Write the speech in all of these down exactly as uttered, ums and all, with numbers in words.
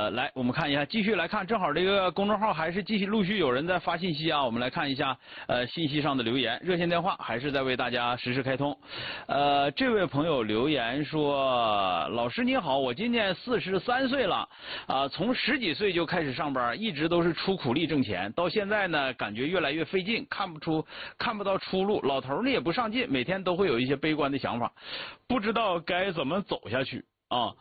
呃，来，我们看一下，继续来看，正好这个公众号还是继续陆续有人在发信息啊，我们来看一下，呃，信息上的留言，热线电话还是在为大家实时开通。呃，这位朋友留言说，老师你好，我今年四十三岁了，啊、呃，从十几岁就开始上班，一直都是出苦力挣钱，到现在呢，感觉越来越费劲，看不出看不到出路，老头呢也不上进，每天都会有一些悲观的想法，不知道该怎么走下去啊。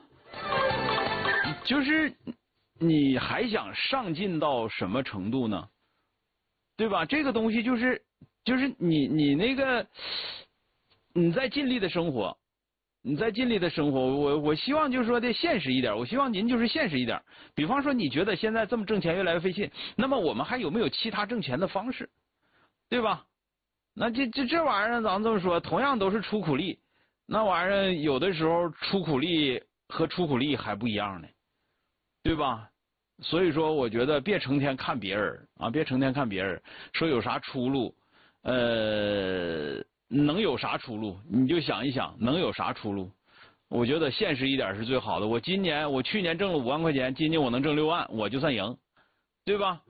就是你还想上进到什么程度呢？对吧？这个东西就是就是你你那个你在尽力的生活，你在尽力的生活。我我希望就是说的现实一点，我希望您就是现实一点。比方说，你觉得现在这么挣钱越来越费劲，那么我们还有没有其他挣钱的方式？对吧？那这这这玩意儿，咱们这么说，同样都是出苦力，那玩意儿有的时候出苦力和出苦力还不一样呢。对吧？所以说，我觉得别成天看别人啊，别成天看别人说有啥出路，呃，能有啥出路？你就想一想，能有啥出路？我觉得现实一点是最好的。我今年，我去年挣了五万块钱，今年我能挣六万，我就算赢，对吧？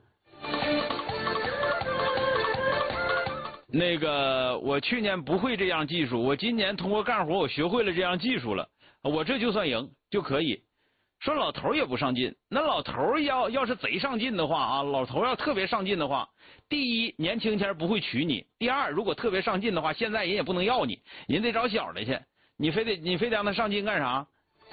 那个，我去年不会这样技术，我今年通过干活，我学会了这样技术了，我这就算赢就可以。说老头也不上进，那老头要要是贼上进的话啊，老头要特别上进的话，第一年轻前不会娶你，第二如果特别上进的话，现在人也不能要你，人得找小的去，你非得你非得让他上进干啥？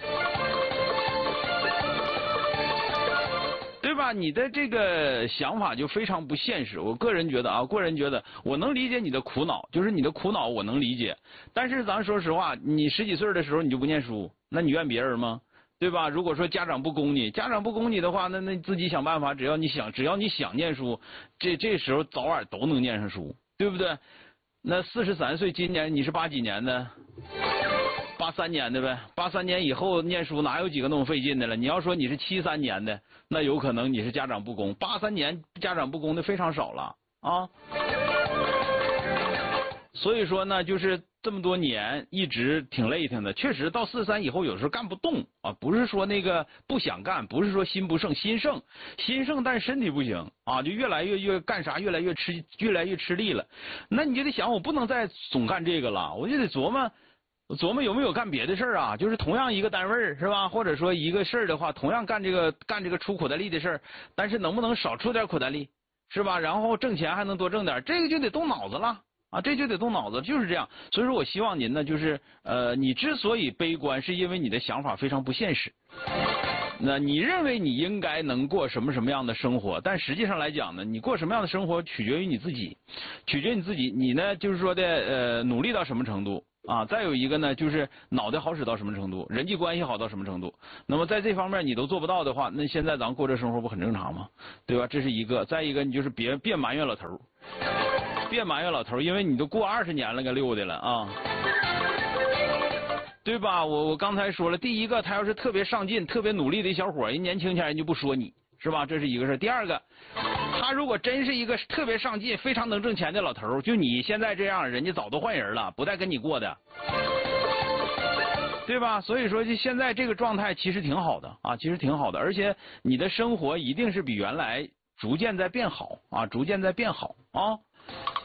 对吧？你的这个想法就非常不现实。我个人觉得啊，个人觉得我能理解你的苦恼，就是你的苦恼我能理解，但是咱说实话，你十几岁的时候你就不念书，那你怨别人吗？对吧？如果说家长不供你，家长不供你的话，那那自己想办法。只要你想，只要你想念书，这这时候早晚都能念上书，对不对？那四十三岁，今年你是八几年的？八三年的呗。八三年以后念书哪有几个那么费劲的了？你要说你是七三年的，那有可能你是家长不供。八三年家长不供的非常少了啊。所以说呢，就是这么多年一直挺累挺的，确实到四十三以后有时候干不动啊，不是说那个不想干，不是说心不胜，心胜心胜，但是身体不行啊，就越来越越干啥越来越吃越来越吃力了。那你就得想，我不能再总干这个了，我就得琢磨琢磨有没有干别的事儿啊，就是同样一个单位是吧，或者说一个事儿的话，同样干这个干这个出口袋力的事儿，但是能不能少出点口袋力是吧？然后挣钱还能多挣点，这个就得动脑子了。啊，这就得动脑子，就是这样。所以说我希望您呢，就是呃，你之所以悲观，是因为你的想法非常不现实。那你认为你应该能过什么什么样的生活，但实际上来讲呢，你过什么样的生活取决于你自己，取决于你自己。你呢，就是说的呃，努力到什么程度啊？再有一个呢，就是脑袋好使到什么程度，人际关系好到什么程度。那么在这方面你都做不到的话，那现在咱过这生活不很正常吗？对吧？这是一个。再一个，你就是别别埋怨老头。别埋怨老头，因为你都过二十年了，个溜的了啊，对吧？我我刚才说了，第一个，他要是特别上进、特别努力的小伙，人年轻前人就不说你是吧？这是一个事。第二个，他如果真是一个特别上进、非常能挣钱的老头，就你现在这样，人家早都换人了，不带跟你过的，对吧？所以说，就现在这个状态其实挺好的啊，其实挺好的，而且你的生活一定是比原来逐渐在变好啊，逐渐在变好啊。